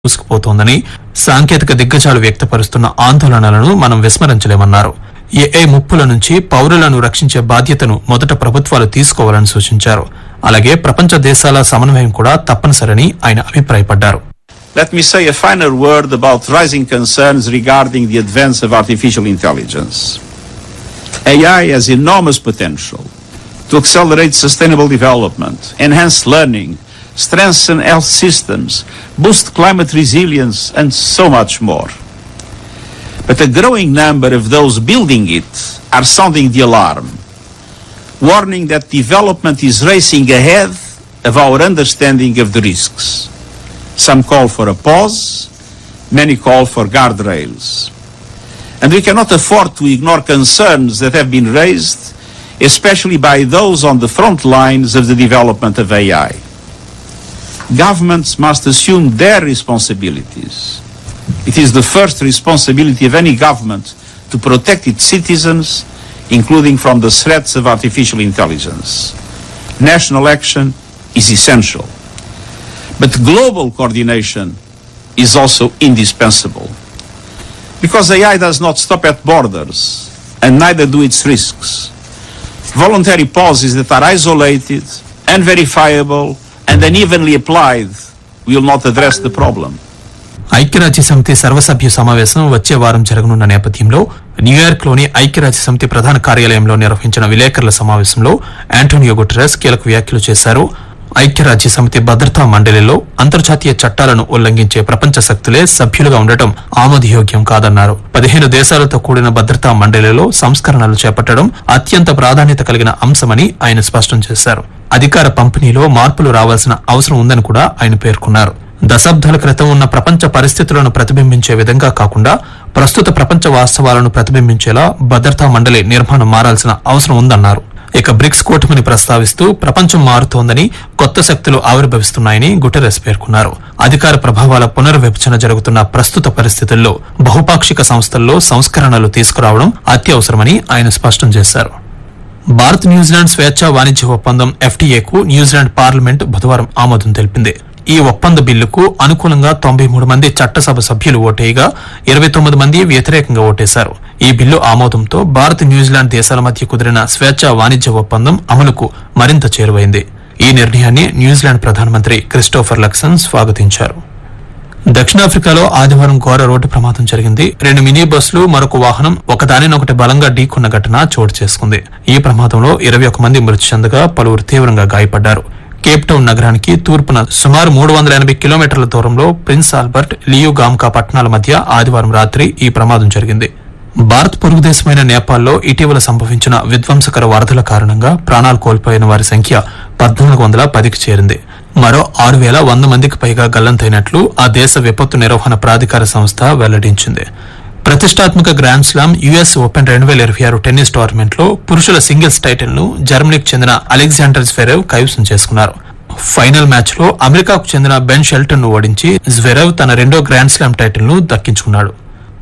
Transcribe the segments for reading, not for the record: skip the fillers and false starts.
దూసుకుపోతోందని సాంకేతిక దిగ్గజాలు వ్యక్తపరుస్తున్న ఆందోళనలను మనం విస్మరించలేమన్నారు. ఏఐ ముప్పుల నుంచి పౌరులను రక్షించే బాధ్యతను మొదట ప్రభుత్వాలు తీసుకోవాలని సూచించారు. అలాగే ప్రపంచ దేశాల సమన్వయం కూడా తప్పనిసరని ఆయన అభిప్రాయపడ్డారు. Let me say a final word about rising concerns regarding the advance of artificial intelligence. AI has enormous potential to accelerate sustainable development, enhance learning, strengthen health systems, boost climate resilience, and so much more. But a growing number of those building it are sounding the alarm, warning that development is racing ahead of our understanding of the risks. Some call for a pause, many call for guardrails. And we cannot afford to ignore concerns that have been raised, especially by those on the front lines of the development of AI. Governments must assume their responsibilities. It is the first responsibility of any government to protect its citizens, including from the threats of artificial intelligence. National action is essential. But global coordination is also indispensable. Because AI does not stop at borders, and neither do its risks. Voluntary pauses that are isolated, unverifiable, and unevenly applied will not address the problem. ఐక్యరాజ్య సమితి సర్వసభ్య సమావేశం వచ్చే వారం జరగనున్న నేపథ్యంలో New York లోని ఐక్యరాజ్య సమితి ప్రధాన కార్యాలయంలో నిర్వహించిన విలేకరుల సమావేశంలో ఆంటోనియో గుటెరస్ కీలక వ్యాఖ్యలు చేశారు. ఐక్యరాజ్య సమితి భద్రతా మండలిలో అంతర్జాతీయ చట్టాలను ఉల్లంఘించే ప్రపంచ శక్తులే సభ్యులుగా ఉండటం ఆమోదయోగ్యం కాదన్నారు. 15 దేశాలతో కూడిన భద్రతా మండలిలో సంస్కరణలు చేపట్టడం అత్యంత ప్రాధాన్యత కలిగిన అంశమని ఆయన స్పష్టం చేశారు. అధికార పంపిణీలో మార్పులు రావాల్సిన అవసరం ఉందని కూడా ఆయన పేర్కొన్నారు. దశాబ్దాల క్రితం ఉన్న ప్రపంచ పరిస్థితులను ప్రతిబింబించే విధంగా కాకుండా ప్రస్తుత ప్రపంచ వాస్తవాలను ప్రతిబింబించేలా భద్రతా మండలి నిర్మాణం మారాల్సిన అవసరం ఉందన్నారు. ఇక బ్రిక్స్ కూటమిని ప్రస్తావిస్తూ ప్రపంచం మారుతోందని, కొత్త శక్తులు ఆవిర్భవిస్తున్నాయని గుటెరస్ పేర్కొన్నారు. అధికార ప్రభావాల పునర్విభజన జరుగుతున్న ప్రస్తుత పరిస్థితుల్లో బహుపాక్షిక సంస్థల్లో సంస్కరణలు తీసుకురావడం అత్యవసరమని ఆయన స్పష్టం చేశారు. భారత్ న్యూజిలాండ్ స్వేచ్ఛా వాణిజ్య ఒప్పందం FTAకు న్యూజిలాండ్ పార్లమెంట్ బుధవారం ఆమోదం తెలిపింది. ఈ ఒప్పంద బిల్లుకు అనుకూలంగా 93 మంది చట్టసభ సభ్యులు ఓటేయగా 29 మంది వ్యతిరేకంగా ఓటేశారు. ఈ బిల్లు ఆమోదంతో భారత్ న్యూజిలాండ్ దేశాల మధ్య కుదిరిన స్వేచ్ఛా వాణిజ్య ఒప్పందం అమలుకు మరింత చేరువైంది. ఈ నిర్ణయాన్ని న్యూజిలాండ్ ప్రధానమంత్రి క్రిస్టోఫర్ లక్సన్ స్వాగతించారు. దక్షిణాఫ్రికాలో ఆదివారం ఘోర రోడ్డు ప్రమాదం జరిగింది. 2 మినీ బస్సులు, మరొక వాహనం ఒకదానినొకటి బలంగా ఢీకొన్న ఘటన చోటు చేసుకుంది. ఈ ప్రమాదంలో 21 మంది మృతి చెందగా పలువురు తీవ్రంగా గాయపడ్డారు. కేప్ టౌన్ నగరానికి తూర్పున సుమారు 380 కిలోమీటర్ల దూరంలో ప్రిన్స్ ఆల్బర్ట్, లియు గామ్కా పట్టణాల మధ్య ఆదివారం రాత్రి ఈ ప్రమాదం జరిగింది. భారత్ పొరుగు దేశమైన నేపాల్లో ఇటీవల సంభవించిన విధ్వంసకర వరదల కారణంగా ప్రాణాలు కోల్పోయిన వారి సంఖ్య 1410కి చేరింది. మరో 6100 మందికి పైగా గల్లంతైనట్లు ఆ దేశ విపత్తు నిర్వహణ ప్రాధికార సంస్థ వెల్లడించింది. ప్రతిష్టాత్మక grand slam US open 2026 tennis tournament లో పురుషుల సింగిల్స్ టైటిల్ ను జర్మనీకి చెందిన అలెగ్జాండర్ జ్వెరెవ్ కైవసం చేసుకున్నారు. ఫైనల్ మ్యాచ్ లో అమెరికాకు చెందిన బెన్ షెల్టన్ ను ఓడించి జ్వెరెవ్ తన రెండో గ్రాండ్ స్లామ్ టైటిల్ ను దక్కించుకున్నాడు.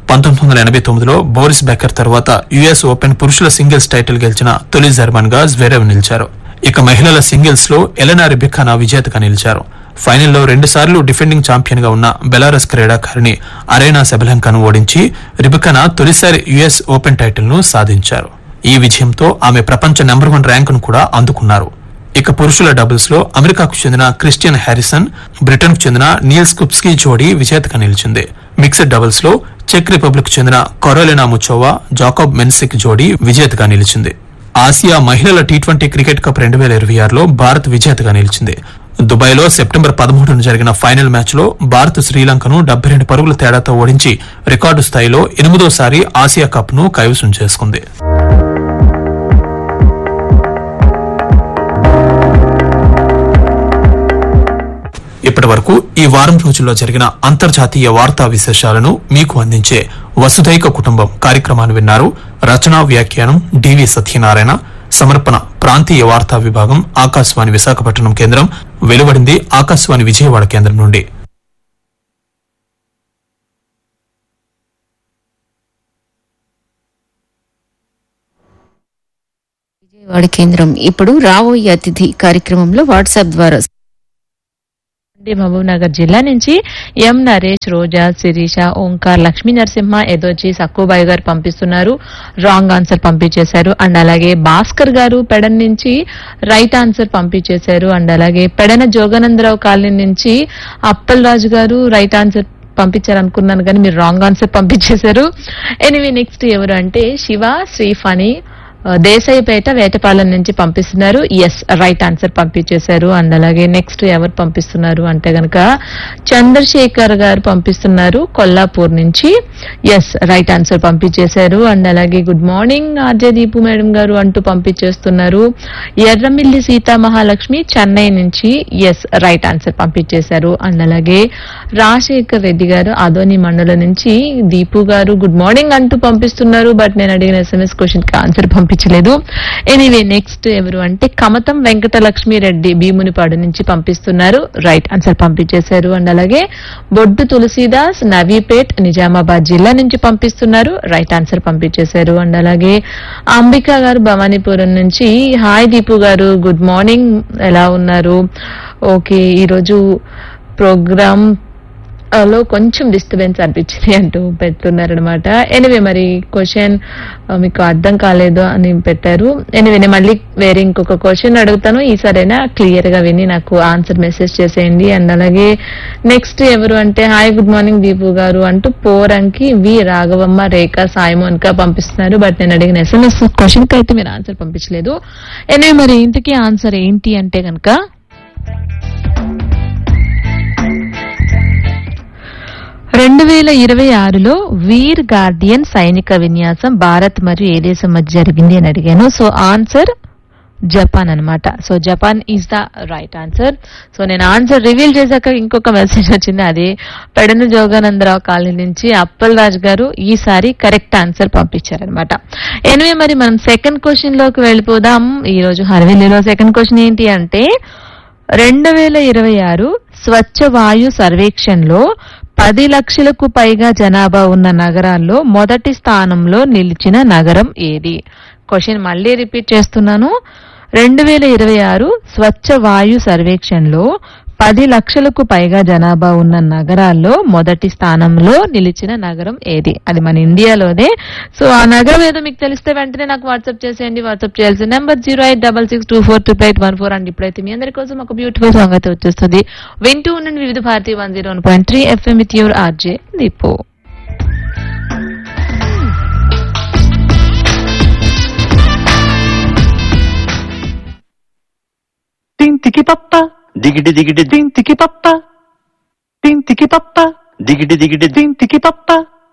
1989లో బోరిస్ బెకర్ తర్వాత US ఓపెన్ పురుషుల సింగిల్స్ టైటిల్ గెలిచిన తొలి జర్మన్ గా జ్వెరెవ్ నిలిచారు. ఇక మహిళల సింగిల్స్ లో ఎలెనా రిబికానా విజేతగా నిలిచారు. ఫైనల్లో 2 సార్లు డిఫెండింగ్ ఛాంపియన్ గా ఉన్న బెలారస్ క్రీడాకారిణి అరేనా సెబలంకాను ఓడించి రిబికానా తొలిసారి US ఓపెన్ టైటిల్ ను సాధించారు. ఈ విజయంతో ఆమె ప్రపంచ నెంబర్ 1 ర్యాంకును కూడా అందుకున్నారు. ఇక పురుషుల డబుల్స్ లో అమెరికాకు చెందిన క్రిస్టియన్ హ్యారిసన్, బ్రిటన్ కు చెందిన నీల్స్ కుప్స్కీ జోడీ విజేతగా నిలిచింది. మిక్స్డ్ డబుల్స్ లో చెక్ రిపబ్లిక్ చెందిన కరోలినా ముచోవా, జాకోబ్ మెన్సిక్ జోడీ విజేతగా నిలిచింది. ఆసియా మహిళల T20 క్రికెట్ కప్ 2026లో భారత్ విజేతగా నిలిచింది. దుబాయ్లో సెప్టెంబర్ 13న జరిగిన ఫైనల్ మ్యాచ్ లో భారత్ శ్రీలంకను 72 పరుగుల తేడాతో ఓడించి రికార్డు స్థాయిలో 8వ ఆసియా కప్ ను కైవసం చేసుకుంది. ఇప్పటి వరకు ఈ వారం రోజుల్లో జరిగిన అంతర్జాతీయ వార్తా విశేషాలను మీకు అందించే వసుధైక కుటుంబం కార్యక్రమాన్ని విన్నారు. రచనా వ్యాఖ్యానం డివి సత్యనారాయణ, సమర్పణ ప్రాంతీయ వార్తా విభాగం, ఆకాశవాణి విశాఖపట్నం కేంద్రం. వెలువడింది ఆకాశవాణి విజయవాడ కేంద్రం నుండి. విజయవాడ కేంద్రం. ఇప్పుడు రాబోయే అతిథి కార్యక్రమంలో వాట్సాప్ ద్వారా మహబూబ్ నగర్ జిల్లా నుంచి ఎం నరేష్, రోజా, శిరీష, ఓంకార్, లక్ష్మీ నరసింహ, ఎదోచి, సక్కుబాయి గారు పంపిస్తున్నారు, రాంగ్ ఆన్సర్ పంపించేశారు. అండ్ అలాగే భాస్కర్ గారు పెడన్ నుంచి రైట్ ఆన్సర్ పంపించేశారు. అండ్ అలాగే పెడన జోగానందరావు కాలనీ నుంచి అప్పల్ రాజు గారు రైట్ ఆన్సర్ పంపించారు అనుకున్నాను కానీ మీరు రాంగ్ ఆన్సర్ పంపించేశారు. ఎనివే నెక్స్ట్ ఎవరు అంటే శివ, శ్రీఫణి, దేశాయిపేట, వేటపాలెం నుంచి పంపిస్తున్నారు. ఎస్, రైట్ ఆన్సర్ పంపించేశారు. అండ్ అలాగే నెక్స్ట్ ఎవరు పంపిస్తున్నారు అంటే గనక చంద్రశేఖర్ గారు పంపిస్తున్నారు కొల్లాపూర్ నుంచి. ఎస్, రైట్ ఆన్సర్ పంపించేశారు. అండ్ అలాగే good morning RJ Deepu madam గారు అంటూ పంపించేస్తున్నారు. ఎర్రమిల్లి సీతా మహాలక్ష్మి చెన్నై నుంచి. ఎస్, రైట్ ఆన్సర్ పంపించేశారు. అండ్ అలాగే రాజశేఖర్ రెడ్డి గారు ఆదోని మండలం నుంచి దీపు గారు గుడ్ మార్నింగ్ అంటూ పంపిస్తున్నారు. బట్ నేను అడిగిన SMS క్వశ్చన్ కి ఆన్సర్ పంపించలేదు. ఎనీవే నెక్స్ట్ ఎవరు అంటే కమతం వెంకటలక్ష్మి రెడ్డి భీమునిపాడు నుంచి పంపిస్తున్నారు. రైట్ ఆన్సర్ పంపించేశారు. అండ్ అలాగే బొడ్డు తులసీదాస్ నవీపేట్ నిజామాబాద్ జిల్లా నుంచి పంపిస్తున్నారు. రైట్ ఆన్సర్ పంపించేశారు. అండ్ అలాగే అంబికా గారు భవానీపురం నుంచి హాయ్ దీపు గారు గుడ్ మార్నింగ్, ఎలా ఉన్నారు? ఓకే, ఈరోజు ప్రోగ్రామ్ లో కొంచెం డిస్టర్బెన్స్ అనిపించింది అంటూ పెడుతున్నారనమాట. ఎనివే మరి క్వశ్చన్ మీకు అర్థం కాలేదు అని పెట్టారు. ఎనివే నేను మళ్ళీ వేరే ఇంకొక క్వశ్చన్ అడుగుతాను, ఈసారైనా క్లియర్ గా విని నాకు ఆన్సర్ మెసేజ్ చేసేయండి. అండ్ అలాగే నెక్స్ట్ ఎవరు అంటే హాయ్ గుడ్ మార్నింగ్ దీపు గారు అంటూ పోరంకి వి రాఘవమ్మ, రేఖ, సాయిమోన్ గా పంపిస్తున్నారు. బట్ నేను అడిగిన SMS క్వశ్చన్ కి అయితే మీరు ఆన్సర్ పంపించలేదు. ఎనివే మరి ఇంతకీ ఆన్సర్ ఏంటి అంటే కనుక 2026లో వీర్ గార్డియన్ సైనిక విన్యాసం భారత్ మరియు ఏ దేశం మధ్య జరిగింది అని అడిగాను. సో ఆన్సర్ జపాన్ అన్నమాట. So Japan is the right answer. So నేను ఆన్సర్ రివీల్ చేశాక ఇంకొక మెసేజ్ వచ్చింది, అదే పెడన జోగానందరావు కాలనీ నుంచి అప్పల్ రాజ్ గారు ఈసారి కరెక్ట్ ఆన్సర్ పంపించారనమాట. ఎనివే మరి మనం సెకండ్ క్వశ్చన్ లోకి వెళ్ళిపోదాం. ఈ రోజు హర్విల్లీలో సెకండ్ క్వశ్చన్ ఏంటి అంటే 2026 స్వచ్ఛ వాయు సర్వేక్షణలో 10 లక్షలకు పైగా జనాభా ఉన్న నగరాల్లో మొదటి స్థానంలో నిలిచిన నగరం ఏది? క్వశ్చన్ మళ్ళీ రిపీట్ చేస్తున్నాను. 2026 స్వచ్ఛ వాయు సర్వేక్షణలో 10 లక్షలకు పైగా జనాభా ఉన్న నగరాల్లో మొదటి స్థానంలో నిలిచిన నగరం ఏది? అది మన ఇండియాలోనే. సో ఆ నగరం ఏదో మీకు తెలిస్తే వెంటనే నాకు వాట్సాప్ చేసేయండి. వాట్సాప్ చేయాల్సిన నెంబర్ 08662428814. అండ్ ఇప్పుడైతే మీ అందరి కోసం ఒక బ్యూటిఫుల్ సాంగ్ అయితే వచ్చేస్తుంది. వింటూ ఉండండి వివిధ Bharati 101.3 FM with your RJ Deepu. Tiki papa, digidi digidi, tiki papa, tiki papa, digidi digidi, tiki papa.